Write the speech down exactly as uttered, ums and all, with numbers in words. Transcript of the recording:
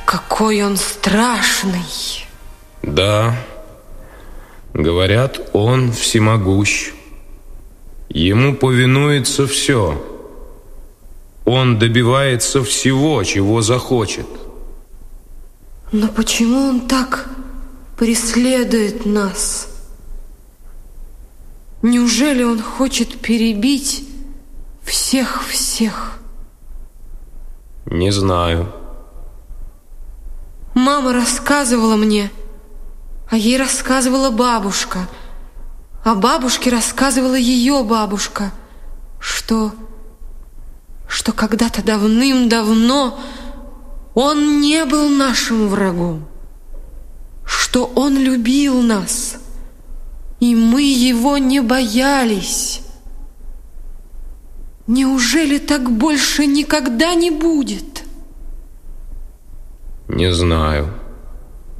Какой он страшный. Да, говорят, он всемогущ. Ему повинуется все. Он добивается всего, чего захочет. Но почему он так преследует нас? Неужели он хочет перебить всех-всех? Не знаю. Мама рассказывала мне, а ей рассказывала бабушка, а бабушке рассказывала ее бабушка, что, что когда-то давным-давно он не был нашим врагом, что он любил нас, и мы его не боялись. Неужели так больше никогда не будет? Не знаю.